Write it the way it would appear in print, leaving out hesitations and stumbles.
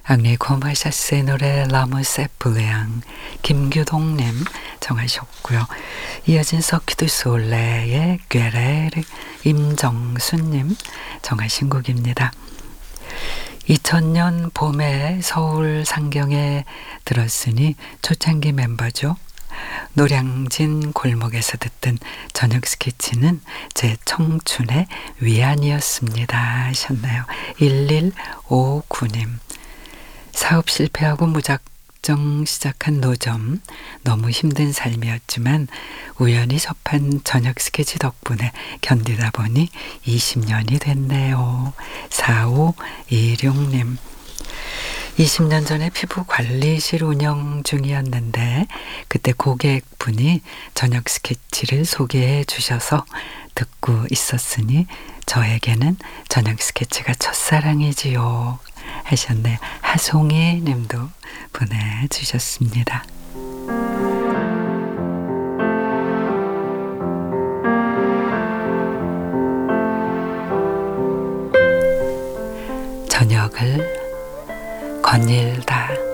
앙리 코마샤스의 노래 라무세플레앙 김규동님 정하셨고요. 이어진 서키드 솔레의 꾀레르 임정수님 정하신 곡입니다. 2000년 봄에 서울 상경에 들었으니 초창기 멤버죠. 노량진 골목에서 듣던 저녁 스케치는 제 청춘의 위안이었습니다 하셨나요. 1159님. 사업 실패하고 무작정 시작한 노점, 너무 힘든 삶이었지만 우연히 접한 저녁 스케치 덕분에 견디다 보니 20년이 됐네요. 4526님. 20년 전에 피부관리실 운영 중이었는데 그때 고객분이 저녁 스케치를 소개해 주셔서 듣고 있었으니 저에게는 저녁 스케치가 첫사랑이지요 하셨네요. 하송이 님도 보내주셨습니다. 저녁을 거닐다.